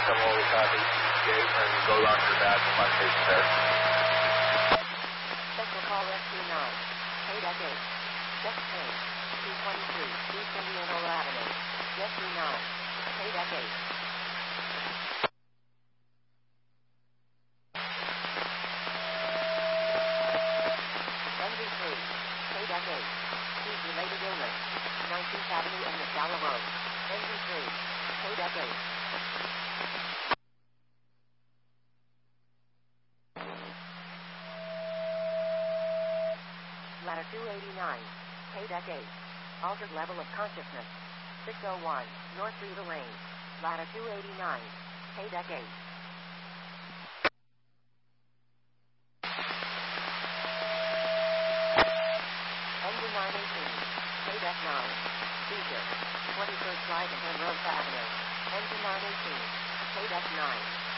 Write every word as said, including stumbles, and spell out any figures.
Several Southeast Gate and go on your back to my station there. Central call S two nine. Paid at eight. Check change. two twenty-three East Indianola Avenue. S two nine. Paid at eight. Engine three. Paid at eight. Heat-related illness. nineteenth Avenue and Masala Road. Engine three. Paid at eight. Ladder two eighty-nine. Paid at eight. Altered level of consciousness. six oh one. North through the lane. Ladder two eighty-nine. Paid at eight. Engine nine eighteen. Paid at nine. Seizure. twenty-first Drive and Penrose Avenue. Engine nine eighteen. Paid at nine.